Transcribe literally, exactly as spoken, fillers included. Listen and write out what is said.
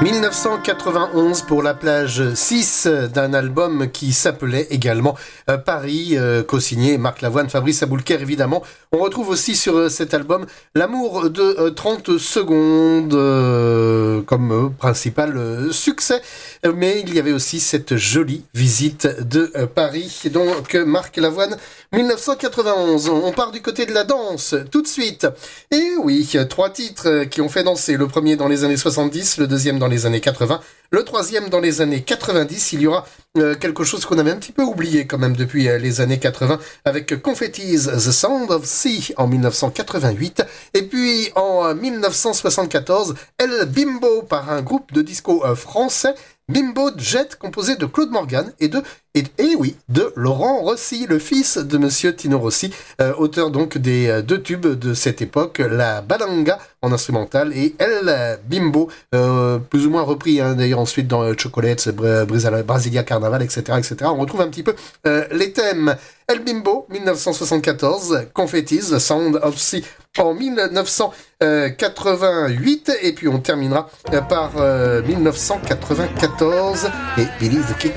dix-neuf cent quatre-vingt-onze pour la plage six d'un album qui s'appelait également euh, Paris, euh, co-signé Marc Lavoine, Fabrice Aboulker évidemment. On retrouve aussi sur euh, cet album L'amour de euh, trente secondes euh, comme euh, principal euh, succès. Mais il y avait aussi cette jolie visite de euh, Paris, donc Marc Lavoine, dix-neuf cent quatre-vingt-onze. On part du côté de la danse tout de suite. Et oui, trois titres qui ont fait danser. Le premier dans les années soixante-dix, le deuxième dans les années quatre-vingts, le troisième dans les années quatre-vingt-dix. Il y aura euh, quelque chose qu'on avait un petit peu oublié quand même depuis euh, les années quatre-vingts avec Confetti's The Sound of Sea en dix-neuf cent quatre-vingt-huit. Et puis en euh, dix-neuf cent soixante-quatorze, El Bimbo par un groupe de disco euh, français. Bimbo Jet, composé de Claude Morgan et de, et, et oui, de Laurent Rossi, le fils de Monsieur Tino Rossi, euh, auteur donc des euh, deux tubes de cette époque, la Balanga en instrumental et El Bimbo, euh, plus ou moins repris hein, d'ailleurs ensuite dans euh, Chocolates, Br- Brasilia Carnaval, et cetera, et cetera. On retrouve un petit peu euh, les thèmes. El Bimbo, dix-neuf cent soixante-quatorze, Confetti's The Sound of Sea en dix-neuf cent quatre-vingt-huit, et puis on terminera par euh, dix-neuf cent quatre-vingt-quatorze et Billy the Kid